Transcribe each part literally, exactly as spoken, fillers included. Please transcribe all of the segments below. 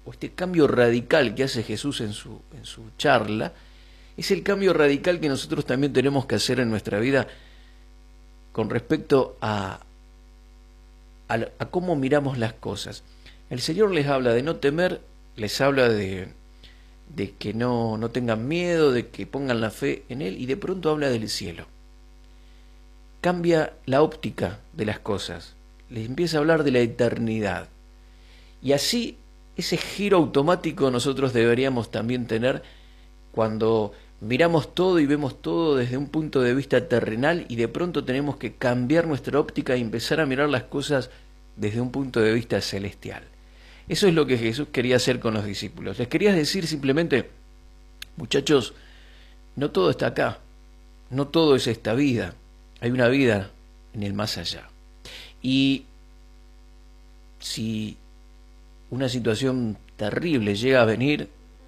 o este cambio radical que hace Jesús en su, en su charla, es el cambio radical que nosotros también tenemos que hacer en nuestra vida con respecto a, a, a cómo miramos las cosas. El Señor les habla de no temer, les habla de, de que no, no tengan miedo, de que pongan la fe en Él, y de pronto habla del cielo. Cambia la óptica de las cosas, les empieza a hablar de la eternidad. Y así, ese giro automático nosotros deberíamos también tener cuando miramos todo y vemos todo desde un punto de vista terrenal, y de pronto tenemos que cambiar nuestra óptica y empezar a mirar las cosas desde un punto de vista celestial. Eso es lo que Jesús quería hacer con los discípulos. Les quería decir simplemente, muchachos, no todo está acá, no todo es esta vida, hay una vida en el más allá. Y si una situación terrible llega a venir,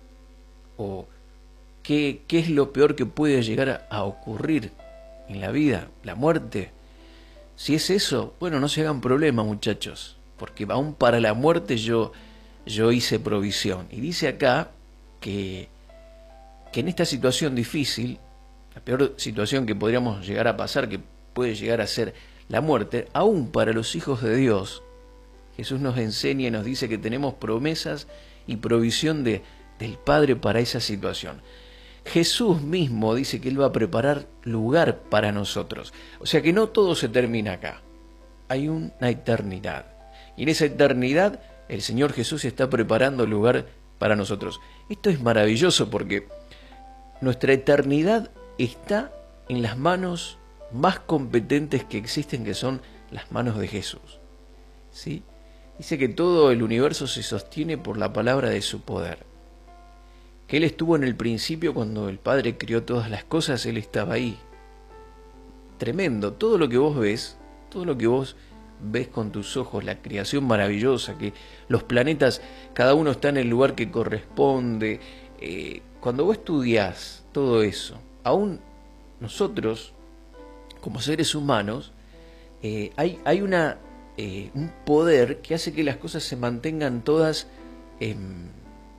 o qué, qué es lo peor que puede llegar a, a ocurrir en la vida, la muerte, si es eso, bueno, no se hagan problema, muchachos, porque aún para la muerte yo, yo hice provisión. Y dice acá que, que en esta situación difícil, la peor situación que podríamos llegar a pasar, que puede llegar a ser la muerte, aún para los hijos de Dios, Jesús nos enseña y nos dice que tenemos promesas y provisión de, del Padre para esa situación. Jesús mismo dice que Él va a preparar lugar para nosotros. O sea que no todo se termina acá. Hay una eternidad. Y en esa eternidad el Señor Jesús está preparando lugar para nosotros. Esto es maravilloso porque nuestra eternidad está en las manos más competentes que existen, que son las manos de Jesús. ¿Sí? Dice que todo el universo se sostiene por la palabra de su poder. Que Él estuvo en el principio cuando el Padre creó todas las cosas, Él estaba ahí. Tremendo. Todo lo que vos ves, todo lo que vos ves con tus ojos, la creación maravillosa, que los planetas, cada uno está en el lugar que corresponde. Eh, cuando vos estudiás todo eso, aún nosotros, como seres humanos, eh, hay, hay una, eh, un poder que hace que las cosas se mantengan todas en,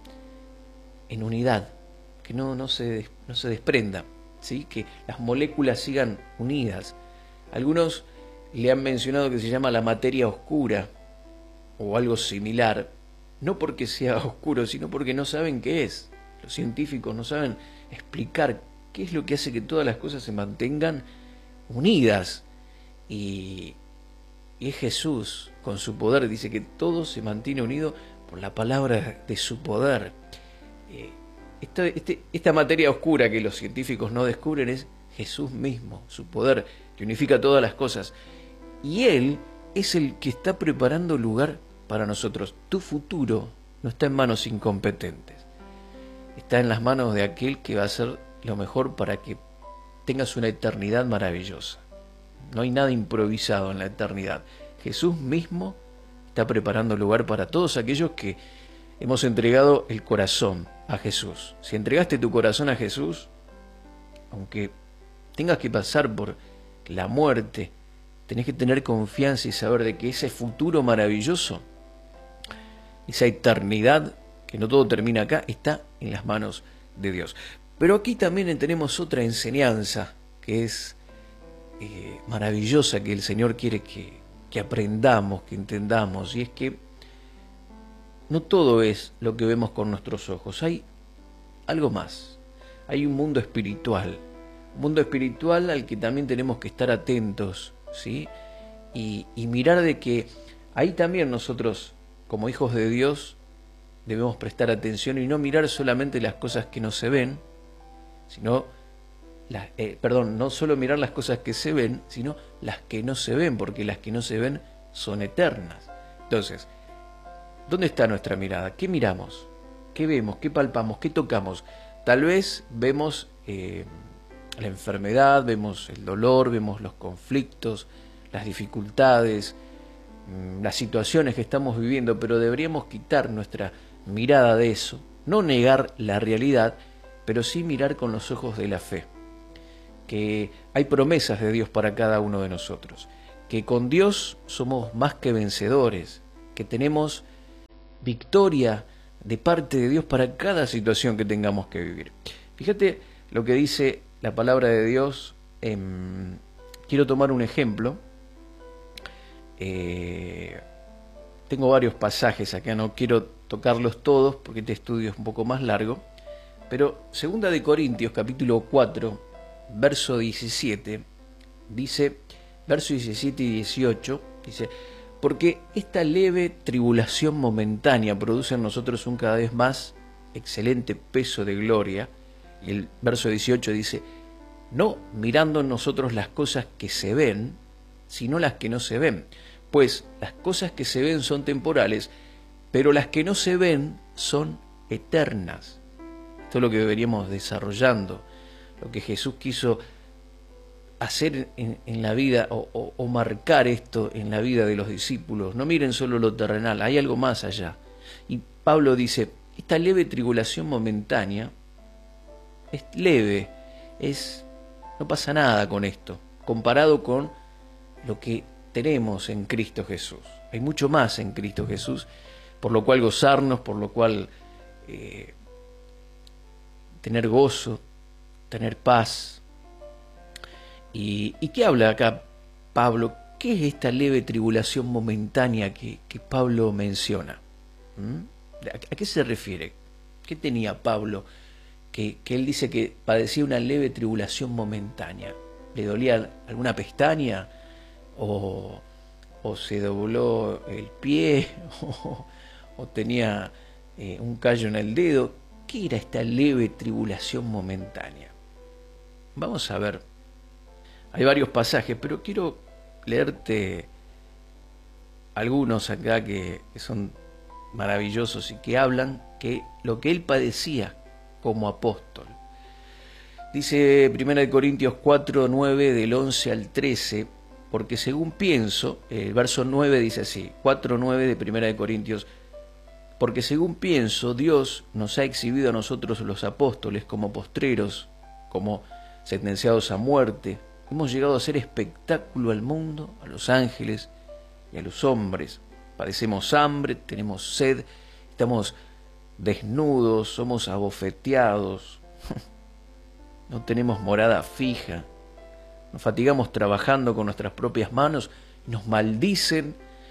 en unidad, que no, no, se, no se desprendan, ¿sí? Que las moléculas sigan unidas. Algunos le han mencionado que se llama la materia oscura o algo similar, no porque sea oscuro, sino porque no saben qué es. Los científicos no saben explicar qué es lo que hace que todas las cosas se mantengan unidas. Y, y es Jesús, con su poder, dice que todo se mantiene unido por la palabra de su poder. Eh, esta, este, esta materia oscura que los científicos no descubren es Jesús mismo, su poder, que unifica todas las cosas. Y Él es el que está preparando lugar para nosotros. Tu futuro no está en manos incompetentes. Está en las manos de aquel que va a hacer lo mejor para que tengas una eternidad maravillosa. No hay nada improvisado en la eternidad. Jesús mismo está preparando lugar para todos aquellos que hemos entregado el corazón a Jesús. Si entregaste tu corazón a Jesús, aunque tengas que pasar por la muerte, tenés que tener confianza y saber de que ese futuro maravilloso, esa eternidad, que no todo termina acá, está en las manos de Dios. Pero aquí también tenemos otra enseñanza que es eh, maravillosa, que el Señor quiere que, que aprendamos, que entendamos, y es que no todo es lo que vemos con nuestros ojos, hay algo más, hay un mundo espiritual, un mundo espiritual al que también tenemos que estar atentos, ¿sí? Y, y mirar de que ahí también nosotros, como hijos de Dios, debemos prestar atención y no mirar solamente las cosas que no se ven, sino, las, eh, perdón, no solo mirar las cosas que se ven, sino las que no se ven, porque las que no se ven son eternas. Entonces, ¿dónde está nuestra mirada? ¿Qué miramos? ¿Qué vemos? ¿Qué palpamos? ¿Qué tocamos? Tal vez vemos eh, la enfermedad, vemos el dolor, vemos los conflictos, las dificultades, las situaciones que estamos viviendo, pero deberíamos quitar nuestra mirada de eso, no negar la realidad, pero sí mirar con los ojos de la fe, que hay promesas de Dios para cada uno de nosotros, que con Dios somos más que vencedores, que tenemos victoria de parte de Dios para cada situación que tengamos que vivir. Fíjate lo que dice la palabra de Dios. Eh, quiero tomar un ejemplo. Eh, tengo varios pasajes acá, no quiero tocarlos todos porque este estudio es un poco más largo, pero segunda de Corintios capítulo cuatro, verso diecisiete, dice, verso diecisiete y dieciocho, dice: porque esta leve tribulación momentánea produce en nosotros un cada vez más excelente peso de gloria. Y el verso dieciocho dice: no mirando en nosotros las cosas que se ven, sino las que no se ven. Pues las cosas que se ven son temporales, pero las que no se ven son eternas. Esto es lo que deberíamos desarrollando, lo que Jesús quiso hacer en, en la vida o, o, o marcar esto en la vida de los discípulos. No miren solo lo terrenal, hay algo más allá. Y Pablo dice: esta leve tribulación momentánea es leve, es, no pasa nada con esto, comparado con lo que tenemos en Cristo Jesús. Hay mucho más en Cristo Jesús, por lo cual gozarnos, por lo cual eh, tener gozo, tener paz. ¿Y, ¿Y qué habla acá Pablo? ¿Qué es esta leve tribulación momentánea que, que Pablo menciona? ¿Mm? ¿A qué se refiere? ¿Qué tenía Pablo? Que, que él dice que padecía una leve tribulación momentánea. ¿Le dolía alguna pestaña? ¿O, o se dobló el pie? ¿O, o tenía eh, un callo en el dedo? ¿Qué era esta leve tribulación momentánea? Vamos a ver. Hay varios pasajes, pero quiero leerte algunos acá que, que son maravillosos y que hablan que lo que él padecía como apóstol. Dice primera de Corintios cuatro, nueve, del once al trece, porque según pienso, el verso nueve dice así, cuatro, nueve de primera de Corintios: porque según pienso, Dios nos ha exhibido a nosotros los apóstoles como postreros, como sentenciados a muerte. Hemos llegado a ser espectáculo al mundo, a los ángeles y a los hombres. Padecemos hambre, tenemos sed, estamos desnudos, somos abofeteados, no tenemos morada fija, nos fatigamos trabajando con nuestras propias manos, nos maldicen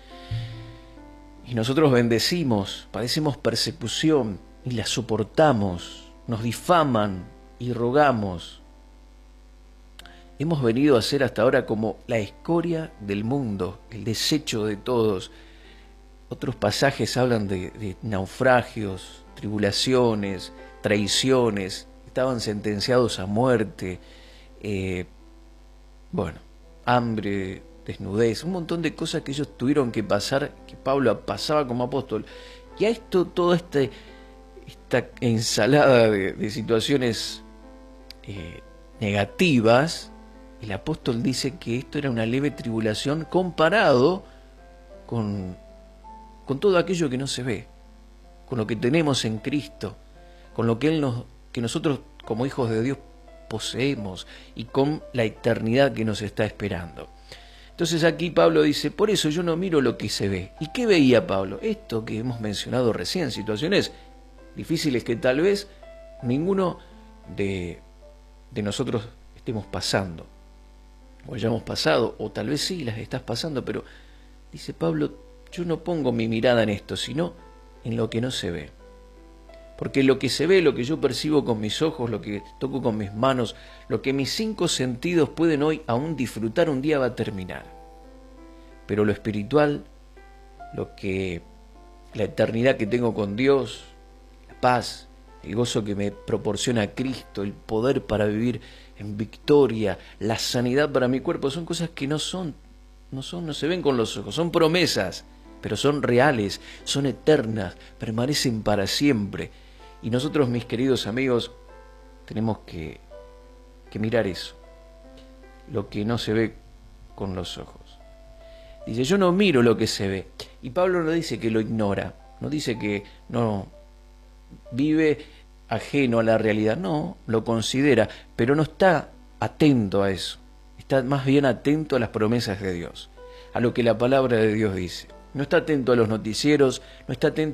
y nosotros bendecimos, padecemos persecución y la soportamos, nos difaman y rogamos. Hemos venido a ser hasta ahora como la escoria del mundo, el desecho de todos. Otros pasajes hablan de, de naufragios, tribulaciones, traiciones, estaban sentenciados a muerte, eh, bueno, hambre, desnudez, un montón de cosas que ellos tuvieron que pasar, que Pablo pasaba como apóstol. Y a esto, toda este, esta ensalada de, de situaciones eh, negativas, el apóstol dice que esto era una leve tribulación comparado con, con todo aquello que no se ve, con lo que tenemos en Cristo, con lo que Él nos, que nosotros como hijos de Dios poseemos y con la eternidad que nos está esperando. Entonces aquí Pablo dice: por eso yo no miro lo que se ve. ¿Y qué veía Pablo? Esto que hemos mencionado recién, situaciones difíciles que tal vez ninguno de, de nosotros estemos pasando, o hayamos pasado, o tal vez sí las estás pasando, pero dice Pablo: yo no pongo mi mirada en esto, sino en lo que no se ve. Porque lo que se ve, lo que yo percibo con mis ojos, lo que toco con mis manos, lo que mis cinco sentidos pueden hoy aún disfrutar, un día va a terminar. Pero lo espiritual, lo que la eternidad que tengo con Dios, la paz, el gozo que me proporciona Cristo, el poder para vivir en victoria, la sanidad para mi cuerpo, son cosas que no son, no son, no se ven con los ojos, son promesas, pero son reales, son eternas, permanecen para siempre. Y nosotros, mis queridos amigos, tenemos que, que mirar eso, lo que no se ve con los ojos. Dice: yo no miro lo que se ve. Y Pablo no dice que lo ignora, no dice que no vive ajeno a la realidad, no, lo considera, pero no está atento a eso, está más bien atento a las promesas de Dios, a lo que la palabra de Dios dice. No está atento a los noticieros, no está atento